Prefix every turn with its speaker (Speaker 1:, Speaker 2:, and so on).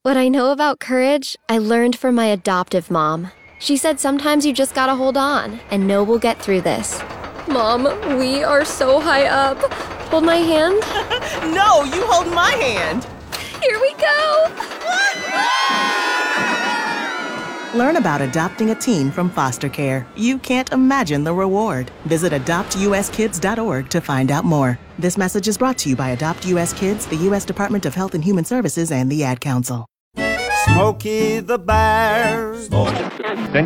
Speaker 1: What I know about courage, I learned from my adoptive mom. She said sometimes you just gotta hold on and know we'll get through this. Mom, we are so high up. Hold my hand.
Speaker 2: No, you hold my hand.
Speaker 1: Here we go.
Speaker 2: Learn about adopting a teen from foster care. You can't imagine the reward. Visit adoptuskids.org to find out more. This message is brought to you by Adopt US Kids, the U.S. Department of Health and Human Services, and the Ad Council.
Speaker 3: Smokey the Bear.
Speaker 4: Then